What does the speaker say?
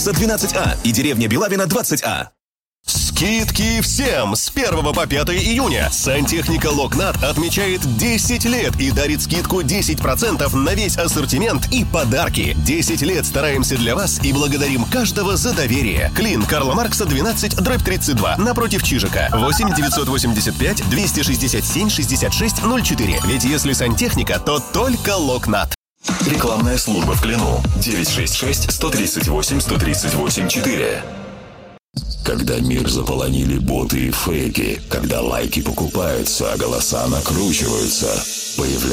Маркса 12А и деревня Белавина 20А. Скидки всем с 1 по 5 июня. Сантехника Локнат отмечает 10 лет и дарит скидку 10% на весь ассортимент и подарки. 10 лет стараемся для вас и благодарим каждого за доверие. Клин Карла Маркса 12/32 напротив Чижика. 8 985 267 66 04. Ведь если сантехника, то только Локнат. Рекламная служба в Клину. 966-138-138-4. Когда мир заполонили боты и фейки, когда лайки покупаются, а голоса накручиваются, появляются